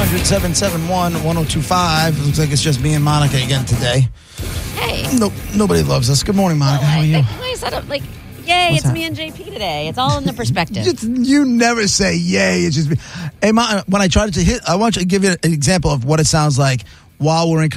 1-800-771-1025. It looks like it's just me and Monica again today. Hey. No, nobody loves us. Good morning, Monica. How are you? I said it like, yay, it's me and JP today. It's all in the perspective. You never say yay. It's just me. Hey, when I try to hit, I want you to give you an example of what it sounds like while we're in